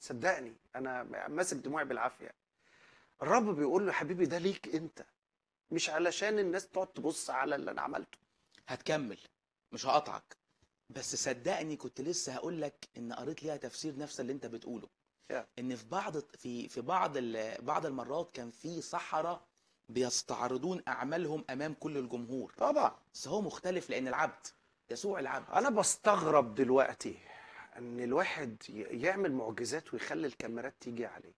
صدقني انا ماسك دموعي بالعافيه. الرب بيقول له حبيبي ده ليك انت، مش علشان الناس تقعد تبص على اللي انا عملته. هتكمل، مش هقطعك، بس صدقني كنت لسه هقول لك ان قريت ليها تفسير نفس اللي انت بتقوله. يا. ان في بعض المرات كان في سحرة بيستعرضون اعمالهم امام كل الجمهور، طبعا. بس هو مختلف لان العبد يسوع العبد. انا بستغرب دلوقتي ان الواحد يعمل معجزات ويخلي الكاميرات تيجي عليه.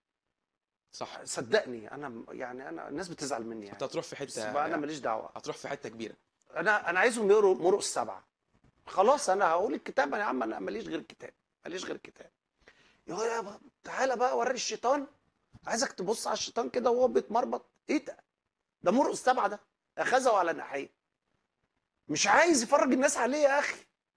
صح. صدقني انا يعني انا الناس بتزعل مني انت يعني. هتروح في بس بقى انا حته، ماليش دعوه. هتروح في حته كبيره. انا عايزهم يقروا مرقس 7. خلاص انا هقول الكتاب يا عم، انا ماليش غير الكتاب، ماليش غير الكتاب. يا بابا تعالى بقى وري الشيطان، عايزك تبص على الشيطان كده وهو بيتمربط. ايه ده؟ ده مرقس 7 ده اخذه على ناحيه، مش عايز يفرج الناس عليه يا اخي.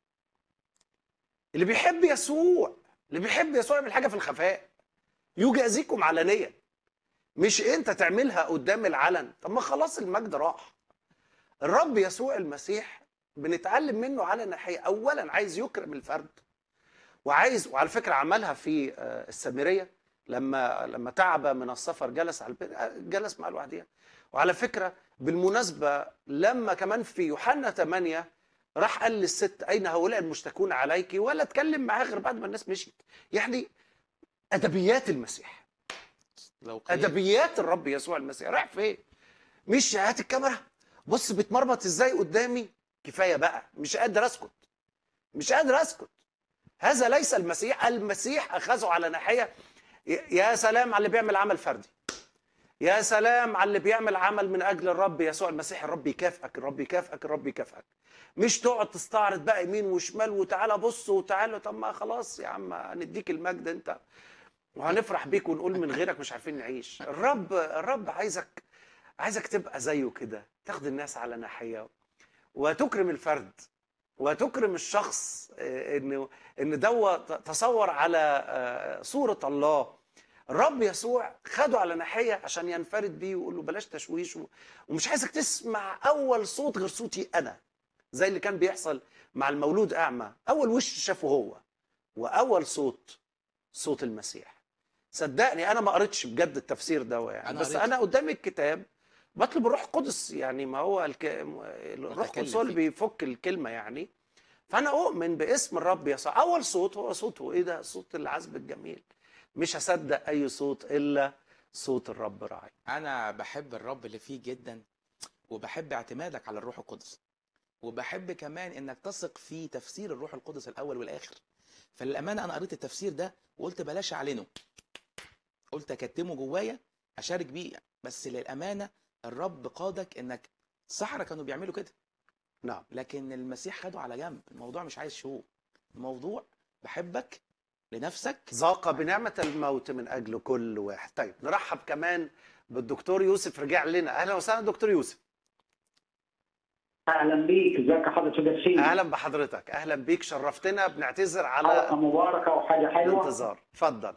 اللي بيحب يسوع، اللي بيحب يسوع يعمل حاجه في الخفاء يجازيكم علانيا، مش انت تعملها قدام العلن. طب ما خلاص المجد راح. الرب يسوع المسيح بنتعلم منه على ناحيه. اولا عايز يكرم الفرد، وعايز، وعلى فكره عملها في السامريه لما تعب من السفر جلس على جلس مع لوحدها. وعلى فكره بالمناسبه لما كمان في يوحنا 8 راح قال للست اين هؤلاء المشتكون عليك، ولا اتكلم معاها غير بعد ما الناس مشيت. يعني ادبيات المسيح، لو قيم ادبيات الرب يسوع المسيح. رايح فين؟ مش هات الكاميرا بص بتمرمط ازاي قدامي. كفايه بقى، مش قادر اسكت، مش قادر اسكت. هذا ليس المسيح. المسيح اخذه على ناحيه. يا سلام على اللي بيعمل عمل فردي، يا سلام على اللي بيعمل عمل من اجل الرب يسوع المسيح. الرب يكافئك، الرب يكافئك، الرب يكافئك. مش تقعد تستعرض بقى يمين وشمال وتعالى بص وتعالى. طب ما خلاص يا عم هنديك المجد انت، وهنفرح بيك ونقول من غيرك مش عارفين نعيش. الرب عايزك تبقى زيه كده، تاخد الناس على ناحيه وتكرم الفرد وتكرم الشخص. ان دوت تصور على صورة الله. الرب يسوع خده على ناحية عشان ينفرد بيه ويقول له بلاش تشويش، ومش عايزك تسمع اول صوت غير صوتي انا، زي اللي كان بيحصل مع المولود اعمى. اول وش شافه هو، واول صوت المسيح. صدقني انا ما قريتش بجد التفسير ده يعني، انا بس قريته. انا قدامي الكتاب بطلب الروح القدس. يعني ما هو الروح القدس متكلم هو اللي فيك. بيفك الكلمه يعني. فانا اؤمن باسم الرب يسوع. اول صوت هو صوته ايه ده؟ صوت العذب الجميل. مش هصدق اي صوت الا صوت الرب راعي. انا بحب الرب اللي فيه جدا، وبحب اعتمادك على الروح القدس، وبحب كمان انك تثق في تفسير الروح القدس الاول والاخر. فللامانه انا قريت التفسير ده وقلت بلاش اعلنه، قلت اكتمه جوايا اشارك بيه. بس للامانه الرب قادك انك السحرة كانوا بيعملوا كده، نعم. لكن المسيح خده على جنب. الموضوع مش عايز شو، الموضوع بحبك لنفسك. ذاق بنعمه الموت من اجل كل واحد. طيب نرحب كمان بالدكتور يوسف، رجع لنا. اهلا وسهلا دكتور يوسف. اهلا بيك، ازيك يا حضرتك السيد؟ اهلا بحضرتك، اهلا بيك، شرفتنا. بنعتذر على حلقه مباركه وحاجه حلوه. الانتظار. اتفضل.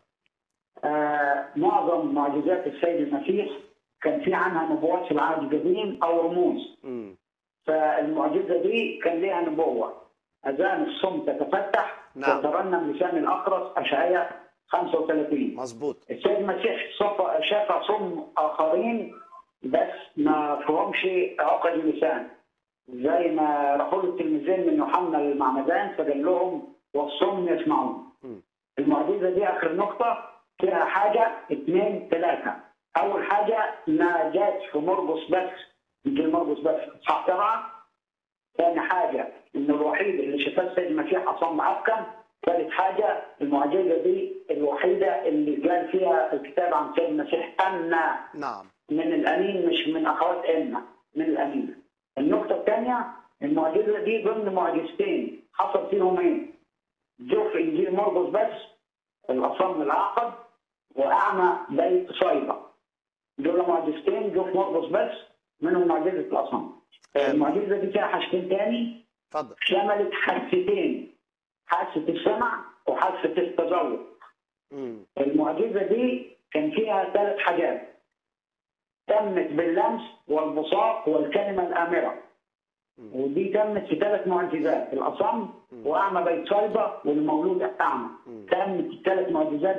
معظم معجزات السيد المسيح كان في عنها نبوات في العهد القديم او رموز. فالمعجزه دي كان لها نبوه، اذان الصم تتفتح. نعم. وترنم لسان الاقرص، اشعياء 35. مظبوط. السيد المسيح شفى صم اخرين بس ما فيهمش عقد اللسان، زي ما راحوا له التلميذين من يوحنا المعمدان فقال لهم والصم يسمعون. المعجزه دي اخر نقطه فيها حاجه 2 3. اول حاجه انها جات في مرقس بس، انجيل مرقس بس اصحاح 7. ثاني حاجه ان الوحيد اللي شفاه السيد المسيح اصم ابكم. ثالث حاجه المعجزه دي الوحيده اللي قال فيها الكتاب عن السيد المسيح ان نعم من الانين، مش من اخوات ان، من الانين. النقطة الثانية المعجزة دي ضمن معجزتين حصل فيهم ايه؟ جو في انجيل مرقس بس الاصم العاقد واعمى بيت صيدا. دول معجزتين جو في مرقس بس، منهم معجزة الاصم. المعجزة دي فيها حاجتين تاني. اتفضل. شملت حادثتين، حادثة السمع وحادثة التذوق. المعجزة دي كان فيها 3 حاجات، تمت باللمس والبصاق والكلمة الآمرة. ودي تمت في 3 معجزات، الأصم وأعمى بيت صيدا والمولود أعمى. تمت ال3 معجزات